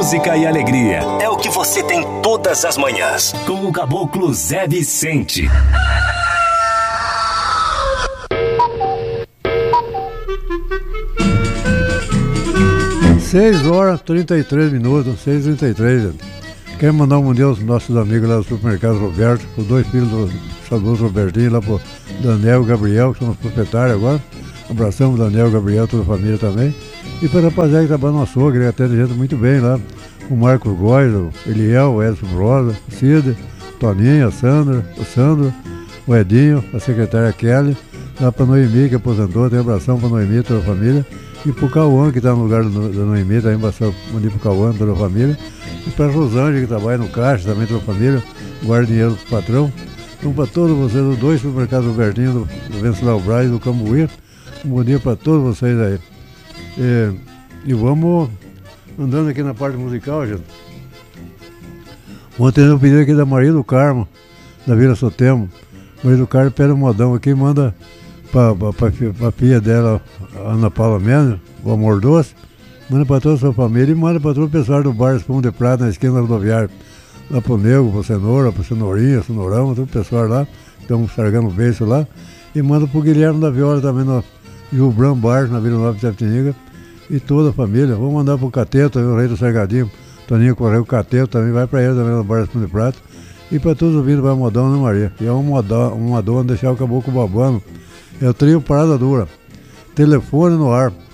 música e alegria. É o que você tem todas as manhãs. Com o Caboclo Zé Vicente. 6h33, 6h33. Quero mandar um dia aos nossos amigos lá do supermercado Roberto, os dois filhos do saudoso Robertinho, lá pro Daniel e Gabriel, que são os proprietários agora. Abraçamos o Daniel e Gabriel, toda a família também. E para a rapaziada que trabalha no açougue, ele atende gente muito bem lá. O Marcos Góes, o Eliel, o Edson Brosa, o Cid, o Toninho, a Sandra, o Sandro, o Edinho, a secretária Kelly, lá para Noemi, que aposentou, tem um abração para Noemi e toda a família. E para o Cauã, que está no lugar da Noemi, também passou mandar para o Cauã, toda a família. E para a Rosângela, que trabalha no caixa, também toda a família, guarda dinheiro do patrão. Então, para todos vocês, os dois supermercados Robertinho, do Venceslau Braz e do Cambuí, um bom dia para todos vocês aí. E vamos andando aqui na parte musical, gente. Ontem eu pedi aqui da Maria do Carmo, da Vila Sotemo. Maria do Carmo pede um modão aqui, manda para a filha dela, Ana Paula Mendes, o Amor Doce. Manda para toda a sua família e manda para todo o pessoal do bar Espuma de Prata, na esquina da rodoviária. Lá pro Nego, pro Cenoura, pro Cenourinha, Cenourão, todo o pessoal lá, que estão sargando o beijo lá. E manda pro Guilherme da Viola também, no Gilbran Bar, na Vila Nova de Tapetininga. E toda a família. Vamos mandar pro Cateto também, o Rei do Sargadinho. Toninho Correio, o Cateto também, vai para ele também no bar Espuma de Prata. E para todos os ouvintes, vai modão, né, Maria? E é um modão deixar o caboclo babando. É o trio Parada Dura. Telefone no ar.